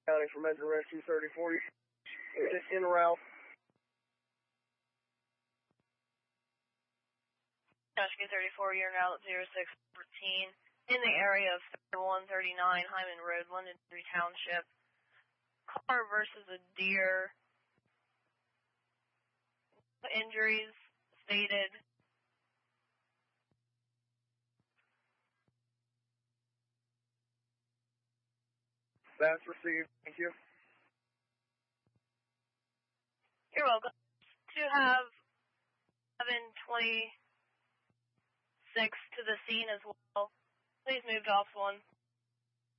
County for Med Rescue 3040. It's en route. Rescue 34, you're now at 0614 in the area of 3139 Hyman Road, Londonderry Township. Car versus a deer. Injuries stated. That's received. Thank you. You're welcome. To have 726 to the scene as well. Please move to Ops 1.